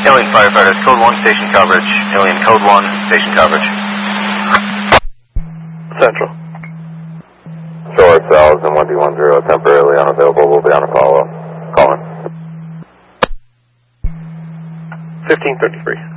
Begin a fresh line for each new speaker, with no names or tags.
Alien firefighters, code 1, station coverage. Alien code 1, station coverage.
Central.
Show ourselves and 1D10 temporarily unavailable. We'll be on a follow-up. Call in.
1533.